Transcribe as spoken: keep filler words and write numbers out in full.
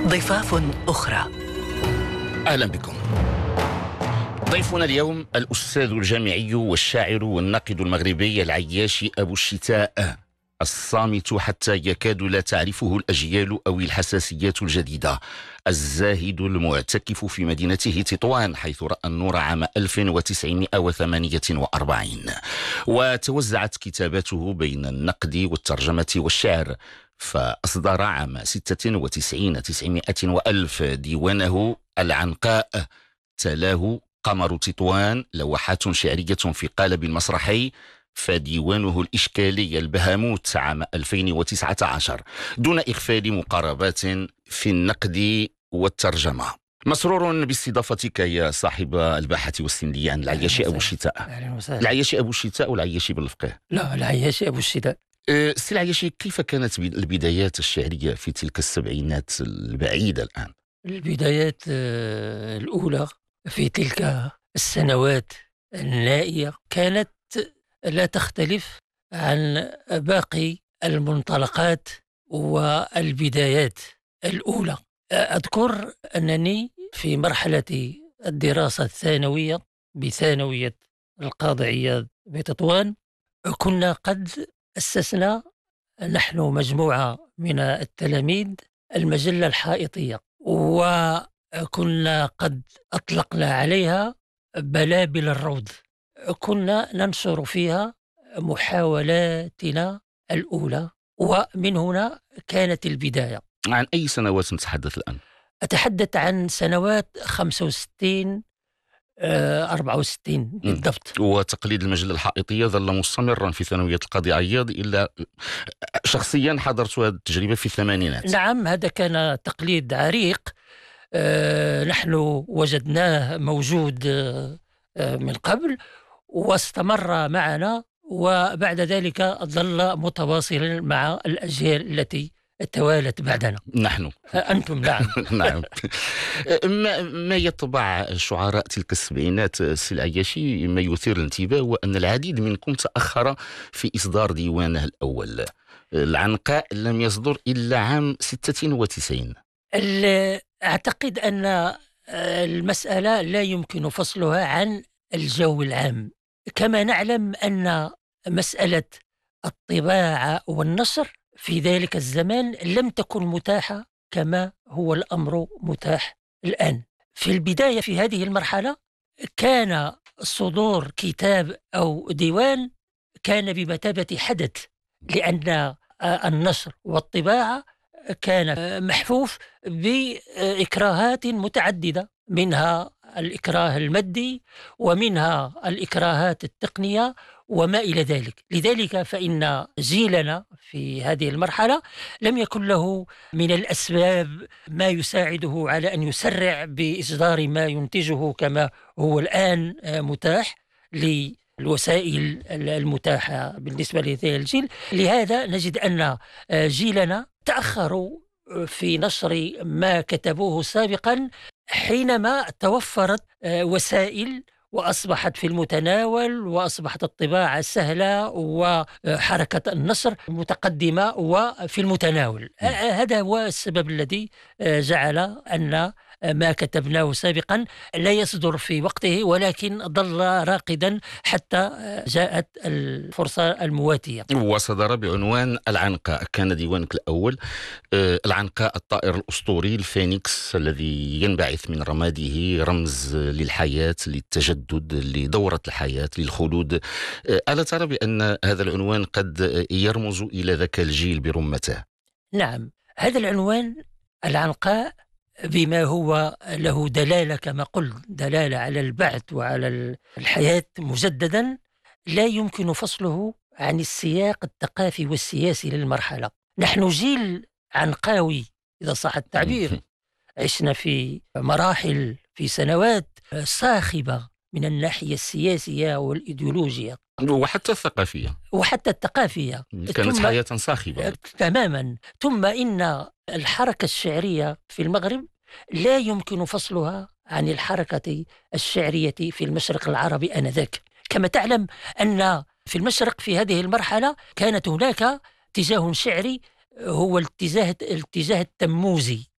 ضفاف أخرى. أهلا بكم. ضيفنا اليوم الأستاذ الجامعي والشاعر والناقد المغربي العياشي أبو الشتاء، الصامت حتى يكاد لا تعرفه الأجيال أو الحساسيات الجديدة، الزاهد المعتكف في مدينته تطوان حيث رأى النور عام ألف وتسعمائة وثمانية وأربعين، وتوزعت كتاباته بين النقد والترجمة والشعر، فأصدر عام ستة وتسعين تسعمائة وألف ديوانه العنقاء، تلاه قمر تطوان، لوحات شعرية في قالب مسرحي، فديوانه الإشكالي البهاموت عام ألفين وتسعة عشر، دون إغفال مقاربات في النقد والترجمة. مسرور باستضافتك يا صاحب الباحة والسندية عن العياشي أبو الشتاء. أهلا وسهلا. العياشي أبو الشتاء والعياشي بالفقه؟ لا، العياشي أبو الشتاء. أه سي العياشي، كيف كانت البدايات الشعرية في تلك السبعينات البعيدة الآن؟ البدايات آه الأولى في تلك السنوات النائية كانت لا تختلف عن باقي المنطلقات والبدايات الأولى. أذكر أنني في مرحلة الدراسة الثانوية بثانوية القاضي عياض بتطوان كنا قد أسسنا نحن مجموعة من التلاميذ المجلة الحائطية، وكنا قد أطلقنا عليها بلابل الروض. كنا ننشر فيها محاولاتنا الأولى، ومن هنا كانت البداية. عن أي سنوات نتحدث الآن؟ أتحدث عن سنوات خمسة وستين أربعة وستين بالضبط. وتقليد المجلة الحائطية ظل مستمرا في ثانوية القاضي عياض، إلا شخصيا حضرت هذه التجربة في الثمانينات. نعم، هذا كان تقليد عريق. أه نحن وجدناه موجود أه من قبل واستمر معنا، وبعد ذلك ظل متواصلا مع الأجيال التي توالت بعدنا. نحن أنتم نعم. نعم. ما, ما يطبع شعراء تلك السبعينات سي العياشي ما يثير الانتباه هو أن العديد منكم تأخر في إصدار ديوانه الأول. العنقاء لم يصدر إلا عام ستة وتسعين. أعتقد أن المسألة لا يمكن فصلها عن الجو العام. كما نعلم أن مسألة الطباعة والنشر في ذلك الزمان لم تكن متاحة كما هو الأمر متاح الآن. في البداية في هذه المرحلة كان صدور كتاب أو ديوان كان بمثابة حدث، لأن النشر والطباعة كان محفوف بإكراهات متعددة، منها الإكراه المادي ومنها الإكراهات التقنية وما إلى ذلك. لذلك فإن جيلنا في هذه المرحلة لم يكن له من الأسباب ما يساعده على أن يسرع بإصدار ما ينتجه كما هو الآن متاح للوسائل المتاحة بالنسبة لهذا الجيل. لهذا نجد أن جيلنا تأخروا في نشر ما كتبوه سابقا حينما توفرت وسائل وأصبحت في المتناول، وأصبحت الطباعة سهلة وحركة النشر متقدمة وفي المتناول. هذا هو السبب الذي جعل أن ما كتبناه سابقا لا يصدر في وقته، ولكن ظل راقدا حتى جاءت الفرصة المواتية وصدر بعنوان العنقاء. كان ديوانك الأول العنقاء، الطائر الأسطوري الفينيكس الذي ينبعث من رماده، رمز للحياة، للتجدد، لدورة الحياة، للخلود. ألا ترى بأن هذا العنوان قد يرمز إلى ذاك الجيل برمته؟ نعم، هذا العنوان العنقاء بما هو له دلالة كما قلت، دلالة على البعث وعلى الحياة مجددا، لا يمكن فصله عن السياق الثقافي والسياسي للمرحلة. نحن جيل عنقاوي إذا صح التعبير. عشنا في مراحل، في سنوات صاخبة من الناحية السياسية والإيديولوجية وحتى الثقافية وحتى الثقافية كانت حياة صاخبة تماما. ثم إن الحركة الشعرية في المغرب لا يمكن فصلها عن الحركة الشعرية في المشرق العربي آنذاك. كما تعلم أن في المشرق في هذه المرحلة كانت هناك اتجاه شعري هو الاتجاه الاتجاه التموزي،